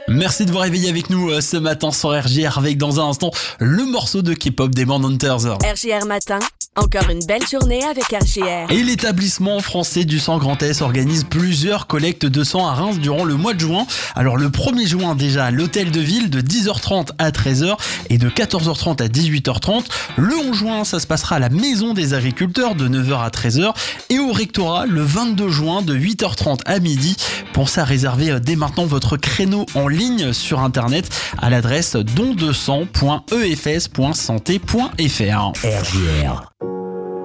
Merci de vous réveiller avec nous ce matin sur RJR avec dans un instant le morceau de K-pop des Manhunters. RJR Matin, encore une belle journée avec RJR. Et l'établissement français du sang Grand Est organise plusieurs collectes de sang à Reims durant le mois de juin. Alors le 1er juin déjà à l'hôtel de ville de 10h30 à 13h et de 14h30 à 18h30. Le 11 juin, ça se passera à la Maison des Agriculteurs de 9h à 13h et au rectorat le 22 juin de 8h30 à midi. Pensez à réserver dès maintenant votre créneau en ligne sur internet à l'adresse don200.efs.santé.fr. RJR.